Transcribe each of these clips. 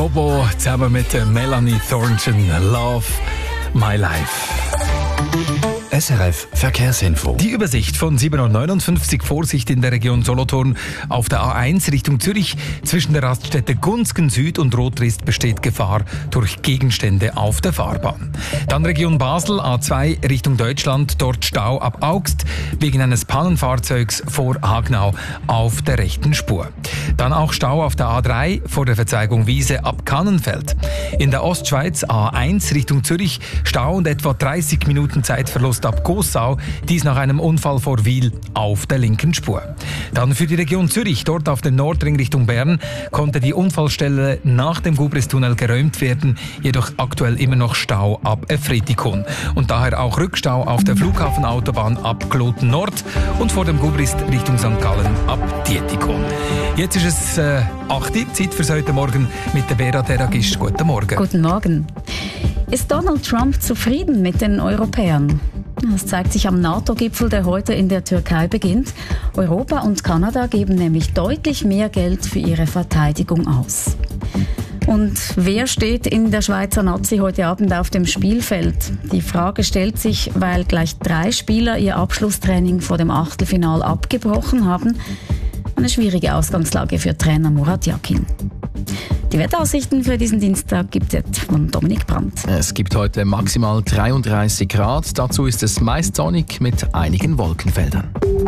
Bobo zusammen mit Melanie Thornton. Love My Life. SRF Verkehrsinfo. Die Übersicht von 7:59 Uhr. Vorsicht in der Region Solothurn auf der A1 Richtung Zürich. Zwischen der Raststätte Gunzgen Süd und Rotrist besteht Gefahr durch Gegenstände auf der Fahrbahn. Dann Region Basel, A2 Richtung Deutschland. Dort Stau ab Augst wegen eines Pannenfahrzeugs vor Hagnau auf der rechten Spur. Dann auch Stau auf der A3 vor der Verzweigung Wiese ab Kannenfeld. In der Ostschweiz A1 Richtung Zürich Stau und etwa 30 Minuten Zeitverlust ab Gossau, dies nach einem Unfall vor Wil auf der linken Spur. Dann für die Region Zürich, dort auf dem Nordring Richtung Bern, konnte die Unfallstelle nach dem Gubristunnel geräumt werden, jedoch aktuell immer noch Stau ab Efretikon. Und daher auch Rückstau auf der Flughafenautobahn ab Kloten Nord und vor dem Gubrist Richtung St. Gallen ab Dietikon. Jetzt ist es 8 Uhr, Zeit für heute Morgen mit der Vera Teragist. Guten Morgen. Guten Morgen. Ist Donald Trump zufrieden mit den Europäern? Das zeigt sich am NATO-Gipfel, der heute in der Türkei beginnt. Europa und Kanada geben nämlich deutlich mehr Geld für ihre Verteidigung aus. Und wer steht in der Schweizer Nazi heute Abend auf dem Spielfeld? Die Frage stellt sich, weil gleich 3 Spieler ihr Abschlusstraining vor dem Achtelfinal abgebrochen haben. Eine schwierige Ausgangslage für Trainer Murat Yakin. Die Wetteraussichten für diesen Dienstag gibt es von Dominik Brandt. Es gibt heute maximal 33 Grad. Dazu ist es meist sonnig mit einigen Wolkenfeldern.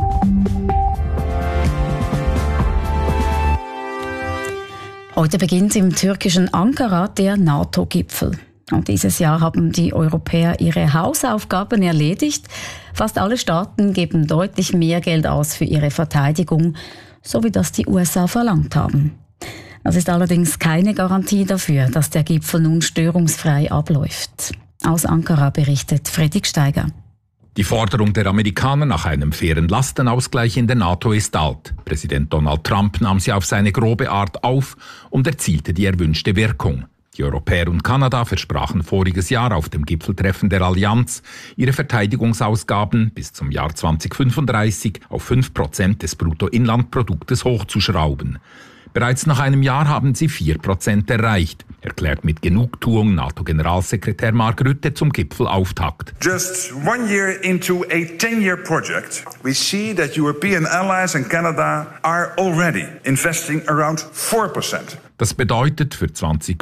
Heute beginnt im türkischen Ankara der NATO-Gipfel. Und dieses Jahr haben die Europäer ihre Hausaufgaben erledigt. Fast alle Staaten geben deutlich mehr Geld aus für ihre Verteidigung, so wie das die USA verlangt haben. Das ist allerdings keine Garantie dafür, dass der Gipfel nun störungsfrei abläuft. Aus Ankara berichtet Fredrik Steiger. Die Forderung der Amerikaner nach einem fairen Lastenausgleich in der NATO ist alt. Präsident Donald Trump nahm sie auf seine grobe Art auf und erzielte die erwünschte Wirkung. Die Europäer und Kanada versprachen voriges Jahr auf dem Gipfeltreffen der Allianz, ihre Verteidigungsausgaben bis zum Jahr 2035 auf 5% des Bruttoinlandproduktes hochzuschrauben. Bereits nach einem Jahr haben sie 4% erreicht, erklärt mit Genugtuung NATO-Generalsekretär Mark Rutte zum Gipfelauftakt. Just 1 year into a 10-year project, we see that European allies and Canada are already investing around 4%. Das bedeutet für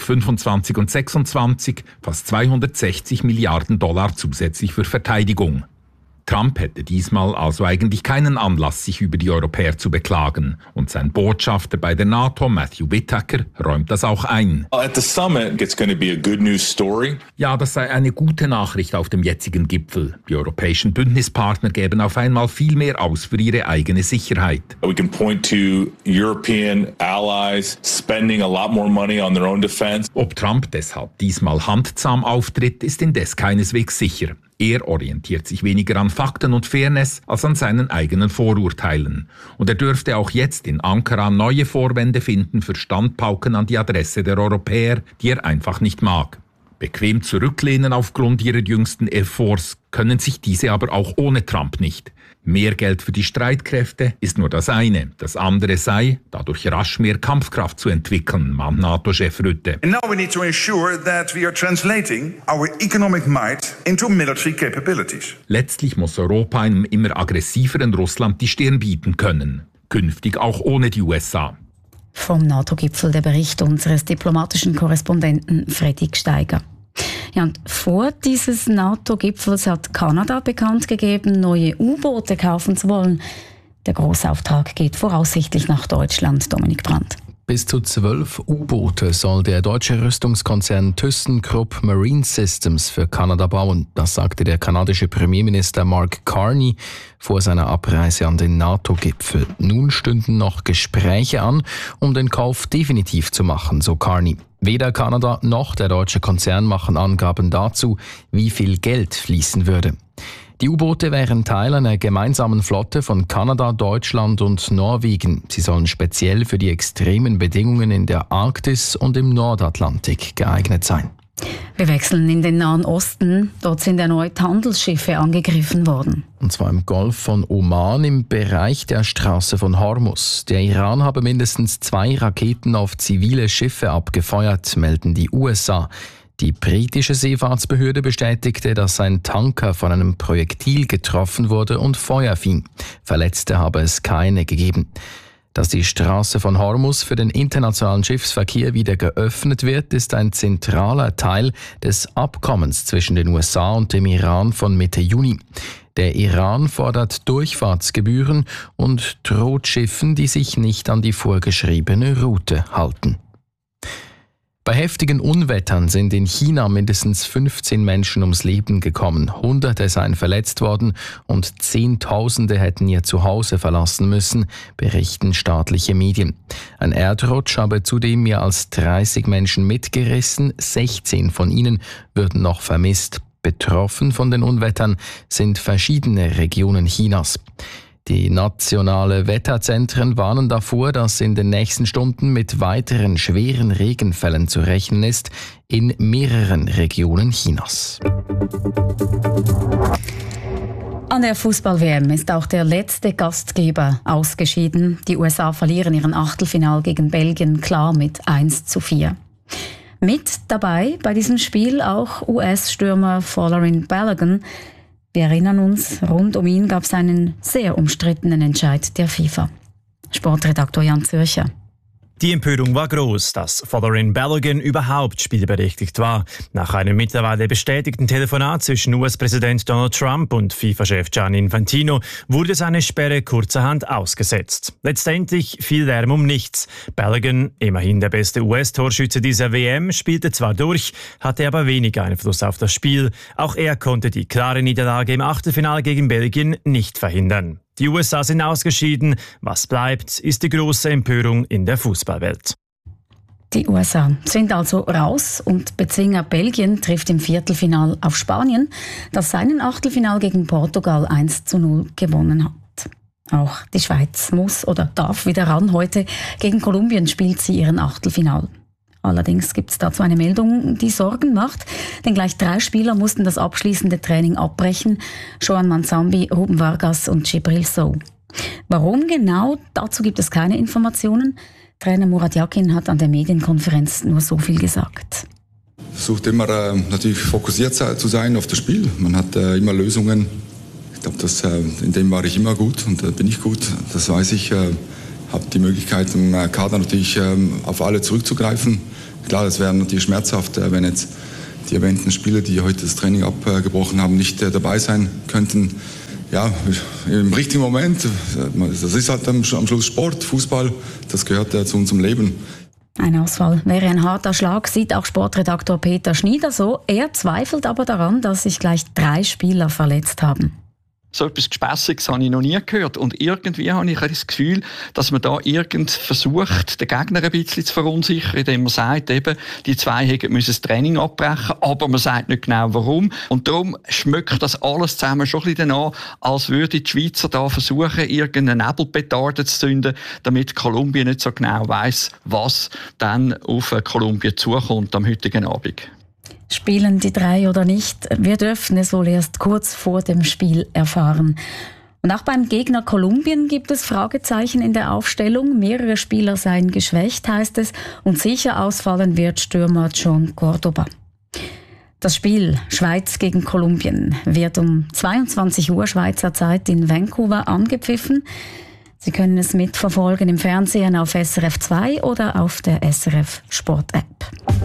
2025 und 2026 fast 260 Milliarden Dollar zusätzlich für Verteidigung. Trump hätte diesmal also eigentlich keinen Anlass, sich über die Europäer zu beklagen. Und sein Botschafter bei der NATO, Matthew Whitaker, räumt das auch ein. At the summit, it's going to be a good news story. Ja, das sei eine gute Nachricht auf dem jetzigen Gipfel. Die europäischen Bündnispartner geben auf einmal viel mehr aus für ihre eigene Sicherheit. We can point to European allies spending a lot more money on their own defense. Ob Trump deshalb diesmal handzahm auftritt, ist indes keineswegs sicher. Er orientiert sich weniger an Fakten und Fairness als an seinen eigenen Vorurteilen. Und er dürfte auch jetzt in Ankara neue Vorwände finden für Standpauken an die Adresse der Europäer, die er einfach nicht mag. Bequem zurücklehnen aufgrund ihrer jüngsten Efforts können sich diese aber auch ohne Trump nicht. Mehr Geld für die Streitkräfte ist nur das eine. Das andere sei, dadurch rasch mehr Kampfkraft zu entwickeln, mahnt NATO-Chef Rutte. And now we need to ensure that we are translating our economic might into military capabilities. Letztlich muss Europa einem immer aggressiveren Russland die Stirn bieten können. Künftig auch ohne die USA. Vom NATO-Gipfel der Bericht unseres diplomatischen Korrespondenten Fredrik Steiger. Ja, und vor dieses NATO-Gipfels hat Kanada bekannt gegeben, neue U-Boote kaufen zu wollen. Der Großauftrag geht voraussichtlich nach Deutschland, Dominik Brandt. Bis zu 12 U-Boote soll der deutsche Rüstungskonzern ThyssenKrupp Marine Systems für Kanada bauen. Das sagte der kanadische Premierminister Mark Carney vor seiner Abreise an den NATO-Gipfel. Nun stünden noch Gespräche an, um den Kauf definitiv zu machen, so Carney. Weder Kanada noch der deutsche Konzern machen Angaben dazu, wie viel Geld fließen würde. Die U-Boote wären Teil einer gemeinsamen Flotte von Kanada, Deutschland und Norwegen. Sie sollen speziell für die extremen Bedingungen in der Arktis und im Nordatlantik geeignet sein. Wir wechseln in den Nahen Osten. Dort sind erneut Handelsschiffe angegriffen worden. Und zwar im Golf von Oman im Bereich der Straße von Hormuz. Der Iran habe mindestens 2 Raketen auf zivile Schiffe abgefeuert, melden die USA. Die britische Seefahrtsbehörde bestätigte, dass ein Tanker von einem Projektil getroffen wurde und Feuer fing. Verletzte habe es keine gegeben. Dass die Straße von Hormuz für den internationalen Schiffsverkehr wieder geöffnet wird, ist ein zentraler Teil des Abkommens zwischen den USA und dem Iran von Mitte Juni. Der Iran fordert Durchfahrtsgebühren und droht Schiffen, die sich nicht an die vorgeschriebene Route halten. Bei heftigen Unwettern sind in China mindestens 15 Menschen ums Leben gekommen. Hunderte seien verletzt worden und Zehntausende hätten ihr Zuhause verlassen müssen, berichten staatliche Medien. Ein Erdrutsch habe zudem mehr als 30 Menschen mitgerissen, 16 von ihnen würden noch vermisst. Betroffen von den Unwettern sind verschiedene Regionen Chinas. Die nationalen Wetterzentren warnen davor, dass in den nächsten Stunden mit weiteren schweren Regenfällen zu rechnen ist in mehreren Regionen Chinas. An der Fußball-WM ist auch der letzte Gastgeber ausgeschieden. Die USA verlieren ihren Achtelfinal gegen Belgien klar mit 1:4. Mit dabei bei diesem Spiel auch US-Stürmer Folarin Balogun. Wir erinnern uns, rund um ihn gab es einen sehr umstrittenen Entscheid der FIFA. Sportredaktor Jan Zürcher. Die Empörung war groß, dass Folarin Balogun überhaupt spielberechtigt war. Nach einem mittlerweile bestätigten Telefonat zwischen US-Präsident Donald Trump und FIFA-Chef Gianni Infantino wurde seine Sperre kurzerhand ausgesetzt. Letztendlich fiel Lärm um nichts. Balogun, immerhin der beste US-Torschütze dieser WM, spielte zwar durch, hatte aber wenig Einfluss auf das Spiel. Auch er konnte die klare Niederlage im Achtelfinale gegen Belgien nicht verhindern. Die USA sind ausgeschieden. Was bleibt, ist die große Empörung in der Fußballwelt. Die USA sind also raus und Bezwinger Belgien trifft im Viertelfinal auf Spanien, das seinen Achtelfinal gegen Portugal 1:0 gewonnen hat. Auch die Schweiz muss oder darf wieder ran. Heute gegen Kolumbien spielt sie ihren Achtelfinal. Allerdings gibt es dazu eine Meldung, die Sorgen macht, denn gleich 3 Spieler mussten das abschließende Training abbrechen. Joan Manzambi, Ruben Vargas und Djibril Sow. Warum genau? Dazu gibt es keine Informationen. Trainer Murat Yakin hat an der Medienkonferenz nur so viel gesagt. Versucht immer natürlich fokussiert zu sein auf das Spiel. Man hat immer Lösungen. Ich glaube, in dem war ich immer gut und bin ich gut. Das weiß ich. Habe die Möglichkeit, im Kader natürlich auf alle zurückzugreifen. Klar, es wäre natürlich schmerzhaft, wenn jetzt die erwähnten Spieler, die heute das Training abgebrochen haben, nicht dabei sein könnten. Ja, im richtigen Moment, das ist halt am Schluss Sport, Fußball, das gehört zu unserem Leben. Ein Ausfall wäre ein harter Schlag, sieht auch Sportredaktor Peter Schnieder so. Er zweifelt aber daran, dass sich gleich 3 Spieler verletzt haben. So etwas Gespässiges habe ich noch nie gehört. Und irgendwie habe ich das Gefühl, dass man da versucht, den Gegner ein bisschen zu verunsichern, indem man sagt, eben, die 2 müssen das Training abbrechen, aber man sagt nicht genau warum. Und darum schmeckt das alles zusammen schon ein bisschen danach, als würden die Schweizer da versuchen, irgendeine Nebelpetarde zu zünden, damit Kolumbien nicht so genau weiss, was dann auf Kolumbien zukommt am heutigen Abend. Spielen die 3 oder nicht? Wir dürfen es wohl erst kurz vor dem Spiel erfahren. Und auch beim Gegner Kolumbien gibt es Fragezeichen in der Aufstellung. Mehrere Spieler seien geschwächt, heißt es, und sicher ausfallen wird Stürmer John Cordoba. Das Spiel Schweiz gegen Kolumbien wird um 22 Uhr Schweizer Zeit in Vancouver angepfiffen. Sie können es mitverfolgen im Fernsehen auf SRF 2 oder auf der SRF Sport App.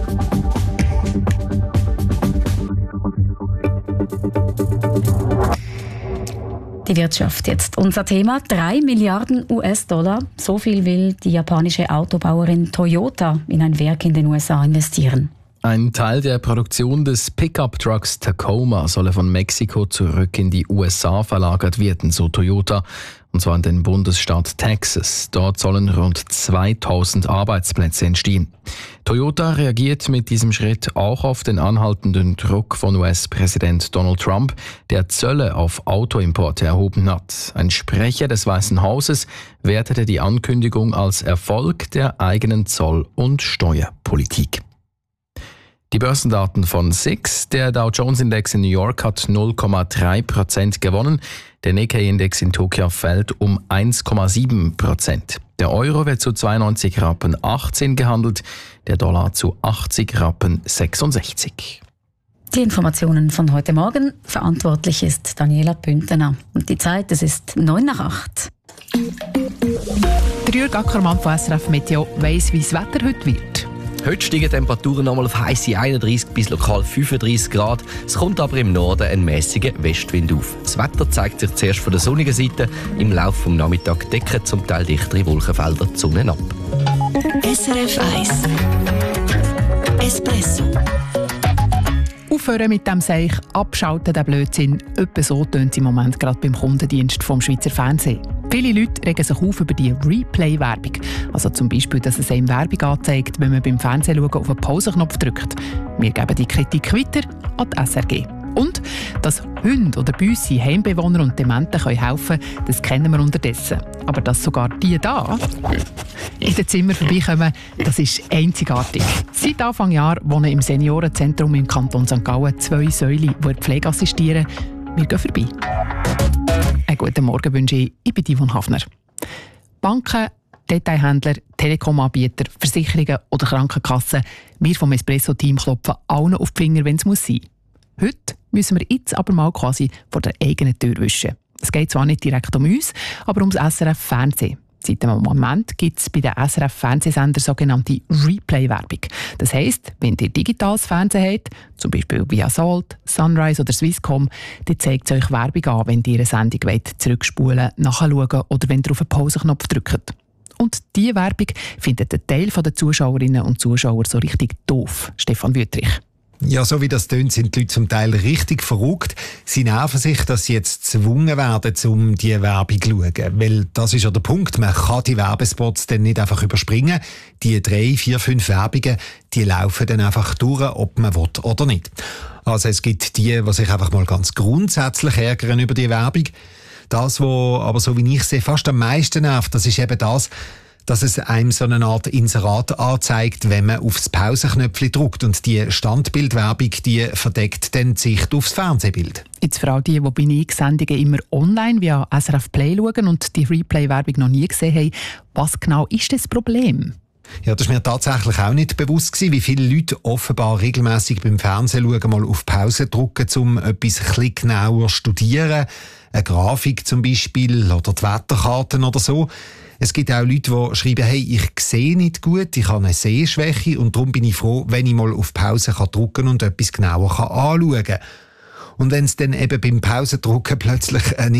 Die Wirtschaft jetzt. Unser Thema: 3 Milliarden US-Dollar. So viel will die japanische Autobauerin Toyota in ein Werk in den USA investieren. Ein Teil der Produktion des Pickup-Trucks Tacoma solle von Mexiko zurück in die USA verlagert werden, so Toyota, und zwar in den Bundesstaat Texas. Dort sollen rund 2000 Arbeitsplätze entstehen. Toyota reagiert mit diesem Schritt auch auf den anhaltenden Druck von US-Präsident Donald Trump, der Zölle auf Autoimporte erhoben hat. Ein Sprecher des Weißen Hauses wertete die Ankündigung als Erfolg der eigenen Zoll- und Steuerpolitik. Die Börsendaten von SIX. Der Dow Jones Index in New York hat 0,3% gewonnen. Der Nikkei-Index in Tokio fällt um 1,7%. Der Euro wird zu 92,18 Rappen gehandelt, der Dollar zu 80,66 Rappen. Die Informationen von heute Morgen. Verantwortlich ist Daniela Bündner. Und die Zeit, es ist 7:09. Der Jürg Ackermann von SRF Meteo weiss, wie das Wetter heute wird. Heute steigen die Temperaturen nochmal auf heisse 31 bis lokal 35 Grad. Es kommt aber im Norden ein mäßiger Westwind auf. Das Wetter zeigt sich zuerst von der sonnigen Seite. Im Laufe des Nachmittags decken zum Teil dichtere Wolkenfelder die Sonne ab. SRF 1 Espresso. Aufhören mit dem Seich, abschalten den Blödsinn. Etwa so tönt es im Moment gerade beim Kundendienst vom Schweizer Fernsehen. Viele Leute regen sich auf über die Replay-Werbung. Also zum Beispiel, dass es einem Werbung anzeigt, wenn man beim Fernsehen auf den Pausenknopf drückt. Wir geben die Kritik weiter an die SRG. Und dass Hunde oder Büsse, Heimbewohner und Dementen helfen können, das kennen wir unterdessen. Aber dass sogar die da in den Zimmern vorbeikommen, das ist einzigartig. Seit Anfang Jahr wohnen im Seniorenzentrum im Kanton St. Gallen 2 Säulen, die Pflege assistieren. Wir gehen vorbei. Einen guten Morgen wünsche ich bin Yvonne Hafner. Banken, Detailhändler, Telekom-Anbieter, Versicherungen oder Krankenkassen. Wir vom Espresso-Team klopfen allen auf die Finger, wenn es sein muss. Heute müssen wir jetzt aber mal quasi vor der eigenen Tür wischen. Es geht zwar nicht direkt um uns, aber ums SRF-Fernsehen. Seit einem Moment gibt es bei den SRF-Fernsehsendern sogenannte Replay-Werbung. Das heisst, wenn ihr digitales Fernsehen habt, zum Beispiel via Salt, Sunrise oder Swisscom, dann zeigt es euch Werbung an, wenn ihr eine Sendung zurückspulen, nachschauen oder wenn ihr auf den Pausenknopf drückt. Und diese Werbung findet ein Teil der Zuschauerinnen und Zuschauer so richtig doof. Stefan Wüttrich. Ja, so wie das tönt, sind die Leute zum Teil richtig verrückt. Sie nerven sich, dass sie jetzt gezwungen werden, um diese Werbung zu schauen. Weil das ist ja der Punkt, man kann die Werbespots dann nicht einfach überspringen. Die 3, 4, 5 Werbungen, die laufen dann einfach durch, ob man will oder nicht. Also es gibt die sich einfach mal ganz grundsätzlich ärgern über die Werbung. Das, was aber so wie ich sehe, fast am meisten nervt, das ist eben das, dass es einem so eine Art Inserat anzeigt, wenn man aufs Pausenknöpfchen drückt. Und die Standbildwerbung, die verdeckt dann die Sicht aufs Fernsehbild. Jetzt für all die bei Nix-Sendungen immer online via SRF Play schauen und die Replay-Werbung noch nie gesehen haben, was genau ist das Problem? Ja, das war mir tatsächlich auch nicht bewusst gewesen, wie viele Leute offenbar regelmässig beim Fernsehen schauen, mal auf Pause drücken, um etwas ein bisschen genauer zu studieren. Eine Grafik zum Beispiel oder die Wetterkarten oder so. Es gibt auch Leute, die schreiben, hey, ich sehe nicht gut, ich habe eine Sehschwäche und darum bin ich froh, wenn ich mal auf Pause drücken kann und etwas genauer anschauen kann. Und wenn es dann eben beim Pausendrücken plötzlich eine